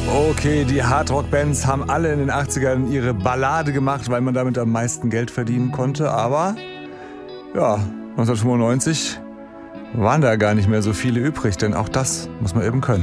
Okay, die Hardrock-Bands haben alle in den 80ern ihre Ballade gemacht, weil man damit am meisten Geld verdienen konnte. Aber ja, 1995 waren da gar nicht mehr so viele übrig, denn auch das muss man eben können.